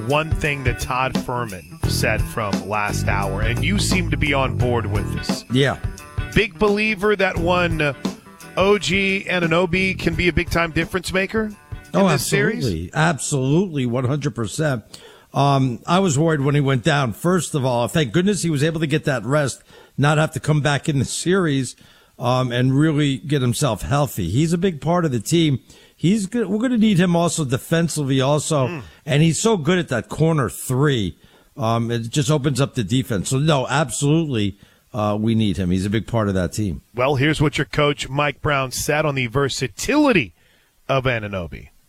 one thing that Todd Furman said from last hour, and you seem to be on board with this. Yeah. Big believer that one OG Anunoby can be a big-time difference maker in this series? Absolutely, 100%. I was worried when he went down. First of all, thank goodness he was able to get that rest, not have to come back in the series and really get himself healthy. He's a big part of the team. He's good. We're going to need him also defensively also, and he's so good at that corner three. It just opens up the defense. So, no, absolutely, we need him. He's a big part of that team. Well, here's what your coach, Mike Brown, said on the versatility of Anunoby.